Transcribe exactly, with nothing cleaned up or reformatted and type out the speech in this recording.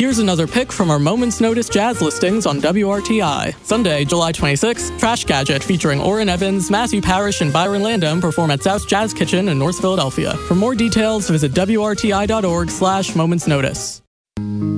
Here's another pick from our Moments Notice jazz listings on W R T I. Sunday, July twenty-sixth, Trash Gadget featuring Orrin Evans, Matthew Parrish, and Byron Landam perform at South Jazz Kitchen in North Philadelphia. For more details, visit W R T I dot org slash Moments Notice.